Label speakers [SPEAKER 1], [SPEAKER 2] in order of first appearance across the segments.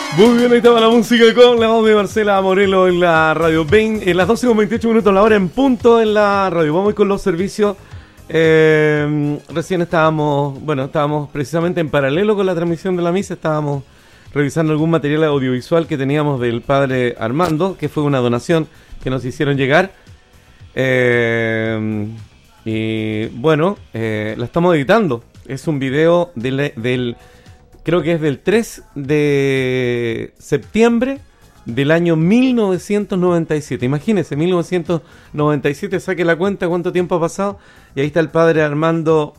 [SPEAKER 1] Muy bien, ahí estaba la música con la voz de Marcela Morelo en la radio. En las 12:28 la hora en punto en la radio. Vamos con los servicios. Recién estábamos precisamente en paralelo con la transmisión de la misa. Estábamos revisando algún material audiovisual que teníamos del padre Armando, que fue una donación que nos hicieron llegar. Y bueno, la estamos editando. Es un video creo que es del 3 de septiembre del año 1997. Imagínense, 1997, saque la cuenta cuánto tiempo ha pasado. Y ahí está el padre Armando.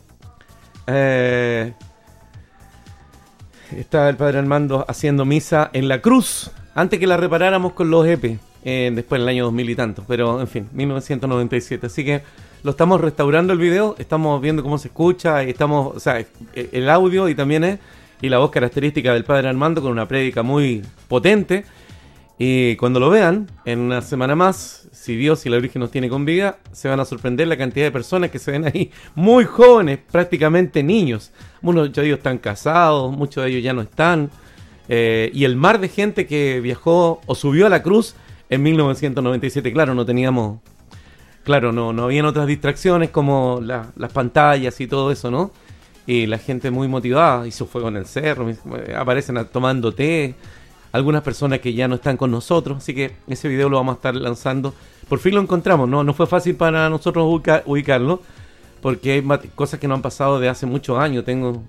[SPEAKER 1] Está el padre Armando haciendo misa en la cruz, antes que la reparáramos con los EP, después en el año 2000 y tanto. Pero en fin, 1997. Así que lo estamos restaurando el video, estamos viendo cómo se escucha, y estamos, o sea, el audio y también y la voz característica del padre Armando con una prédica muy potente. Y cuando lo vean, en una semana más, si Dios y la Virgen nos tiene con vida, se van a sorprender la cantidad de personas que se ven ahí, muy jóvenes, prácticamente niños. Muchos de ellos están casados, muchos de ellos ya no están. Y el mar de gente que viajó o subió a la cruz en 1997. Claro, no teníamos... Claro, no habían otras distracciones como las pantallas y todo eso, ¿no? Y la gente muy motivada, hizo fuego en el cerro, aparecen tomando té, algunas personas que ya no están con nosotros, así que ese video lo vamos a estar lanzando. Por fin lo encontramos, no fue fácil para nosotros ubicarlo, porque hay cosas que no han pasado de hace muchos años.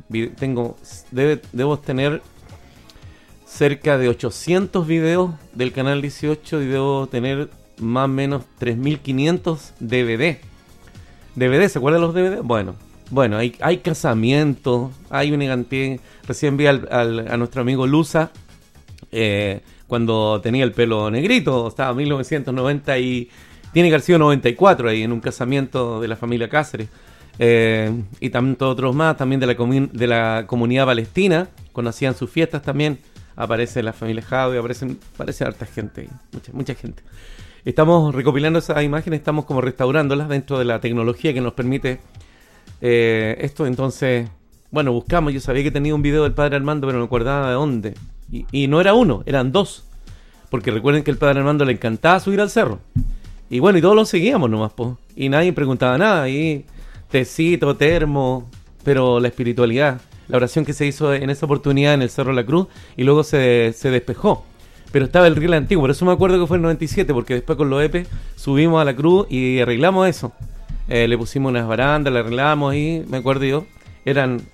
[SPEAKER 1] Debo tener cerca de 800 videos del canal 18 y debo tener más o menos 3.500 DVD. ¿DVD? ¿Se acuerdan los DVD? Bueno, hay casamientos, hay una cantidad. Recién vi a nuestro amigo Luza, cuando tenía el pelo negrito, estaba en 1990 y tiene que haber sido 94 ahí, en un casamiento de la familia Cáceres. Y tantos otros más, también de la comunidad palestina, cuando hacían sus fiestas también, aparece la familia Javi, aparece harta gente, mucha gente. Estamos recopilando esas imágenes, estamos como restaurándolas dentro de la tecnología que nos permite esto. Entonces, bueno, buscamos, yo sabía que tenía un video del padre Armando, pero no me acordaba de dónde. Y no era uno, eran dos. Porque recuerden que el padre Armando le encantaba subir al cerro. Y bueno, y todos lo seguíamos nomás, po. Y nadie preguntaba nada. Y tecito, termo, pero la espiritualidad, la oración que se hizo en esa oportunidad en el Cerro de la Cruz, y luego se despejó. Pero estaba el riel antiguo, por eso me acuerdo que fue el 97, porque después con los EPE subimos a la cruz y arreglamos eso. Le pusimos unas barandas, le arreglamos y me acuerdo yo, eran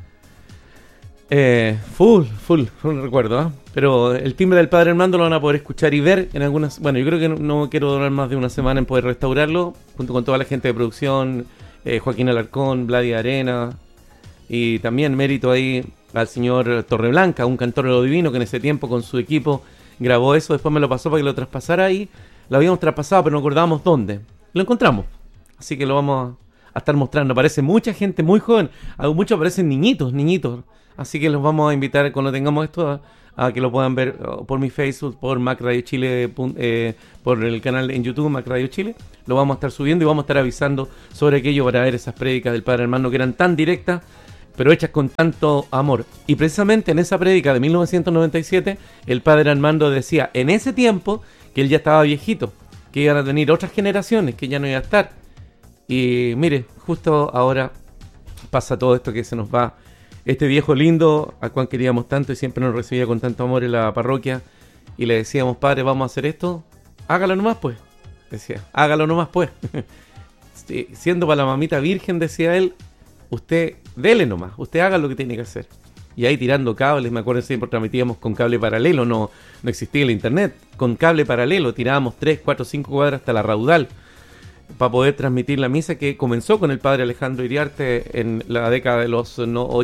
[SPEAKER 1] full recuerdo, ¿eh? Pero el timbre del padre Armando lo van a poder escuchar y ver en algunas... Bueno, yo creo que no quiero durar más de una semana en poder restaurarlo, junto con toda la gente de producción, Joaquín Alarcón, Vladi Arena, y también mérito ahí al señor Torreblanca, un cantor de lo divino que en ese tiempo con su equipo grabó eso, después me lo pasó para que lo traspasara ahí. Lo habíamos traspasado, pero no acordábamos dónde. Lo encontramos, así que lo vamos a estar mostrando. Aparece mucha gente muy joven, muchos aparecen niñitos, así que los vamos a invitar cuando tengamos esto a que lo puedan ver por mi Facebook, por Mac Radio Chile, por el canal en YouTube Mac Radio Chile. Lo vamos a estar subiendo y vamos a estar avisando sobre aquello para ver esas prédicas del padre Armando que eran tan directas, pero hechas con tanto amor. Y precisamente en esa prédica de 1997, el padre Armando decía en ese tiempo que él ya estaba viejito, que iban a venir otras generaciones, que ya no iba a estar. Y mire, justo ahora pasa todo esto, que se nos va este viejo lindo, a cual queríamos tanto y siempre nos recibía con tanto amor en la parroquia. Y le decíamos, padre, vamos a hacer esto, hágalo nomás pues. Decía, hágalo nomás pues. Siendo para la mamita virgen, decía él, usted dele nomás, usted haga lo que tiene que hacer. Y ahí tirando cables, me acuerdo siempre transmitíamos con cable paralelo, no existía el internet. Con cable paralelo tirábamos 3, 4, 5 cuadras hasta la Raudal para poder transmitir la misa, que comenzó con el padre Alejandro Iriarte en la década de los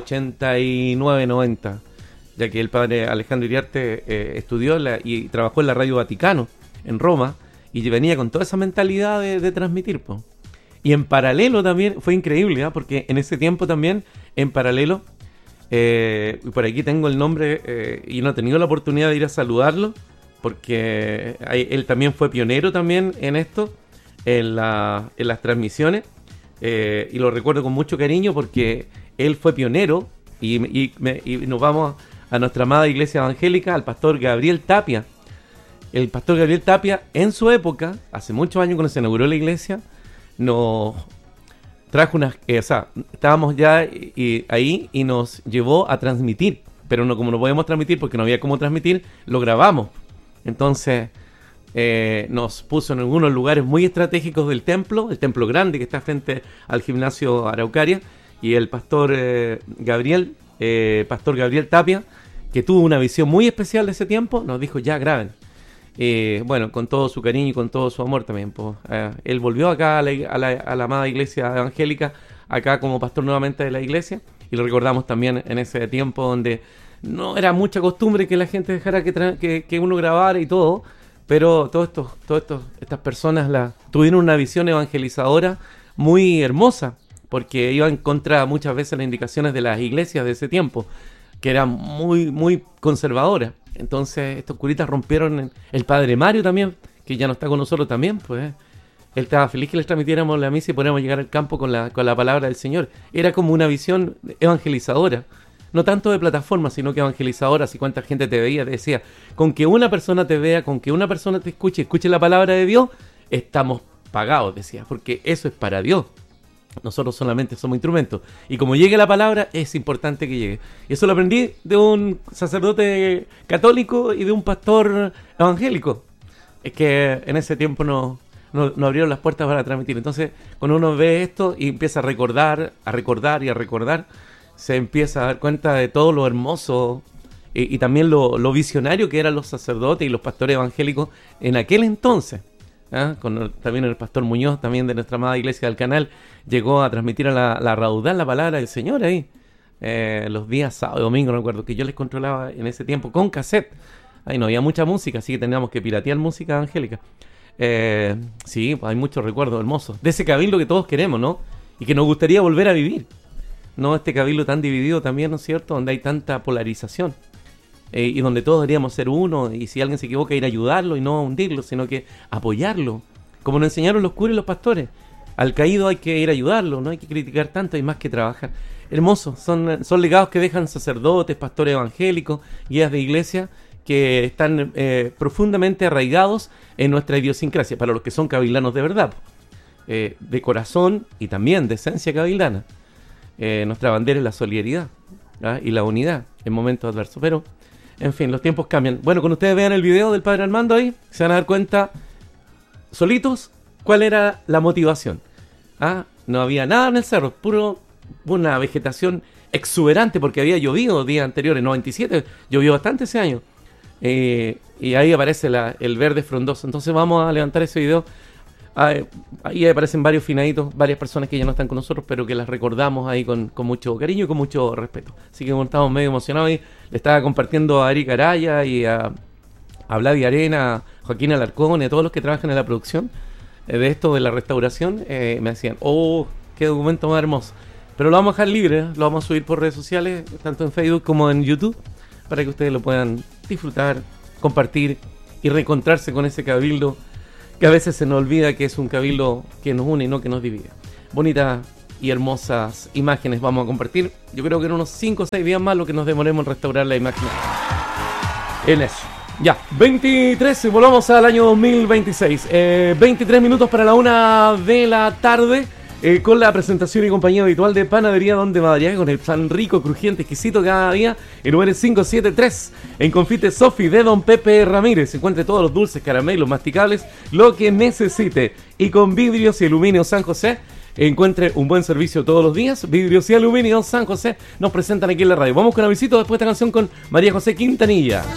[SPEAKER 1] 89-90, ya que el padre Alejandro Iriarte estudió y trabajó en la Radio Vaticano en Roma, y venía con toda esa mentalidad de transmitir, po. Y en paralelo también fue increíble, ¿eh? Porque en ese tiempo también, en paralelo, por aquí tengo el nombre, y no he tenido la oportunidad de ir a saludarlo, porque él también fue pionero también en esto, en las transmisiones, y lo recuerdo con mucho cariño porque él fue pionero, y nos vamos a nuestra amada iglesia evangélica, al pastor Gabriel Tapia. El pastor Gabriel Tapia, en su época, hace muchos años cuando se inauguró la iglesia, nos trajo unas... estábamos ya ahí y nos llevó a transmitir, pero no como no podíamos transmitir porque no había cómo transmitir, lo grabamos. Entonces nos puso en algunos lugares muy estratégicos del templo, el templo grande que está frente al gimnasio Araucaria, y el pastor Gabriel Tapia, que tuvo una visión muy especial de ese tiempo, nos dijo, ya graben. Bueno, con todo su cariño y con todo su amor también. Pues, él volvió acá a la amada iglesia evangélica, acá como pastor nuevamente de la iglesia, y lo recordamos también en ese tiempo donde no era mucha costumbre que la gente dejara que uno grabara y todo, pero estas personas tuvieron una visión evangelizadora muy hermosa, porque iba en contra muchas veces las indicaciones de las iglesias de ese tiempo, que eran muy, muy conservadoras. Entonces estos curitas rompieron. El padre Mario también, que ya no está con nosotros también, pues él estaba feliz que les transmitiéramos la misa y podíamos llegar al campo con la palabra del Señor. Era como una visión evangelizadora, no tanto de plataforma, sino que evangelizadora. Si cuánta gente te veía, te decía, con que una persona te vea, con que una persona te escuche la palabra de Dios, estamos pagados, decía, porque eso es para Dios. Nosotros solamente somos instrumentos. Y como llegue la palabra, es importante que llegue. Y eso lo aprendí de un sacerdote católico y de un pastor evangélico. Es que en ese tiempo nos abrieron las puertas para transmitir. Entonces, cuando uno ve esto y empieza a recordar, se empieza a dar cuenta de todo lo hermoso y también lo visionario que eran los sacerdotes y los pastores evangélicos en aquel entonces. También el pastor Muñoz, también de nuestra amada iglesia del canal, llegó a transmitir a la raudal la palabra del Señor ahí, los días sábado y domingo, no recuerdo, que yo les controlaba en ese tiempo con cassette. Ahí no había mucha música, así que teníamos que piratear música evangélica. Sí, hay muchos recuerdos hermosos de ese cabildo que todos queremos, ¿no? Y que nos gustaría volver a vivir, ¿no? Este cabildo tan dividido también, ¿no es cierto? Donde hay tanta polarización. Y donde todos deberíamos ser uno, y si alguien se equivoca, ir a ayudarlo y no a hundirlo, sino que apoyarlo, como nos enseñaron los curas y los pastores. Al caído hay que ir a ayudarlo, no hay que criticar tanto, hay más que trabajar. Hermosos, son legados que dejan sacerdotes, pastores evangélicos, guías de iglesia, que están profundamente arraigados en nuestra idiosincrasia, para los que son cabildanos de verdad, de corazón y también de esencia cabildana. Nuestra bandera es la solidaridad, y la unidad en momentos adversos, pero en fin, los tiempos cambian. Bueno, cuando ustedes vean el video del padre Armando ahí, se van a dar cuenta solitos cuál era la motivación. No había nada en el cerro, una vegetación exuberante, porque había llovido días anteriores, 97, llovió bastante ese año. Y ahí aparece el verde frondoso. Entonces vamos a levantar ese video. Ahí aparecen varios finaditos, varias personas que ya no están con nosotros, pero que las recordamos ahí con mucho cariño y con mucho respeto. Así que como estamos medio emocionados ahí, le estaba compartiendo a Eric Araya y a Vladi Arena, a Joaquín Alarcón y a todos los que trabajan en la producción de esto de la restauración. Me decían, qué documento más hermoso. Pero lo vamos a dejar libre, lo vamos a subir por redes sociales, tanto en Facebook como en YouTube, para que ustedes lo puedan disfrutar, compartir y reencontrarse con ese cabildo que a veces se nos olvida que es un cabildo que nos une y no que nos divide. Bonitas y hermosas imágenes vamos a compartir. Yo creo que en unos 5 o 6 días más lo que nos demoremos en restaurar la imagen. En eso. Ya, 23, volvamos al año 2026. 23 minutos para la 1 de la tarde. Con la presentación y compañía habitual de Panadería Donde Madariaga, con el pan rico, crujiente, exquisito cada día, en número 573, en Confite Sofi de Don Pepe Ramírez. Encuentre todos los dulces, caramelos, masticables, lo que necesite. Y con Vidrios y Aluminio San José, encuentre un buen servicio todos los días. Vidrios y Aluminio San José nos presentan aquí en la radio. Vamos con avisito después de esta canción con María José Quintanilla.